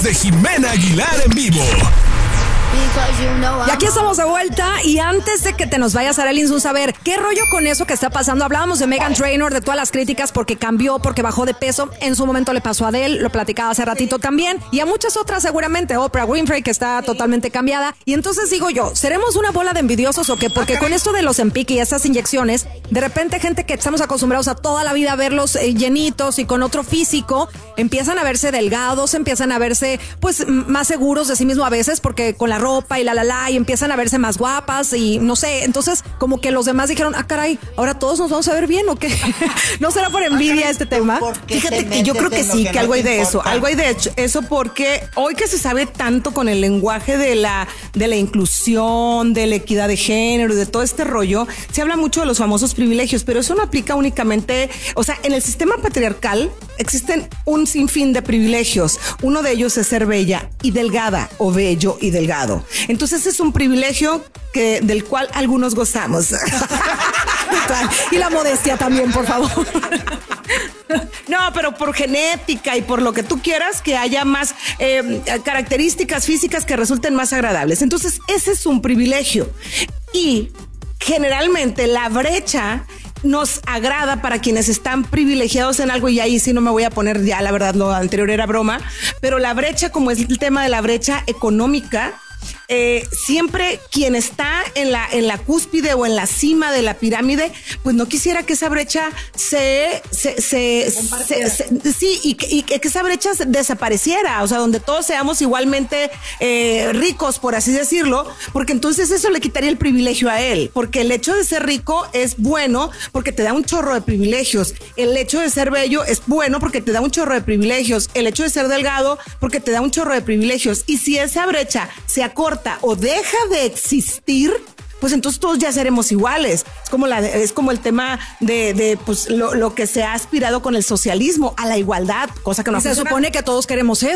de Jimena Aguilar en vivo. Y aquí estamos de vuelta. Y antes de que te nos vayas, Arely, un saber qué rollo con eso que está pasando. Hablábamos de Meghan Trainor, de todas las críticas porque cambió, porque bajó de peso. En su momento le pasó a Adele, lo platicaba hace ratito también. Y a muchas otras seguramente. Oprah Winfrey, que está totalmente cambiada. Y entonces digo yo, ¿seremos una bola de envidiosos o qué? Porque con esto de los Ozempic y estas inyecciones, de repente gente que estamos acostumbrados a toda la vida verlos llenitos y con otro físico, empiezan a verse delgados, empiezan a verse pues más seguros de sí mismos a veces, porque con la ropa y y empiezan a verse más guapas y no sé, entonces como que los demás dijeron, caray, ahora todos nos vamos a ver bien o qué. ¿No será por envidia este tema? Fíjate que yo creo que sí, que algo hay de eso, algo hay de eso, porque hoy que se sabe tanto con el lenguaje de la inclusión, de la equidad de género y de todo este rollo, se habla mucho de los famosos privilegios, pero eso no aplica únicamente, o sea, en el sistema patriarcal existen un sinfín de privilegios. Uno de ellos es ser bella y delgada, o bello y delgado. Entonces es un privilegio del cual algunos gozamos. Y la modestia también, por favor. No, pero por genética y por lo que tú quieras, que haya más características físicas que resulten más agradables. Entonces ese es un privilegio. Y generalmente la brecha nos agrada para quienes están privilegiados en algo, y ahí sí no me voy a poner, ya la verdad lo anterior era broma, pero la brecha, como es el tema de la brecha económica, siempre quien está en la cúspide o en la cima de la pirámide, pues no quisiera que esa brecha y que esa brecha desapareciera, o sea, donde todos seamos igualmente ricos, por así decirlo, porque entonces eso le quitaría el privilegio a él, porque el hecho de ser rico es bueno porque te da un chorro de privilegios, el hecho de ser bello es bueno porque te da un chorro de privilegios, el hecho de ser delgado porque te da un chorro de privilegios, y si esa brecha se acorta o deja de existir, pues entonces todos ya seremos iguales. Es como el tema de pues lo que se ha aspirado con el socialismo, a la igualdad, cosa que no se supone que todos queremos eso.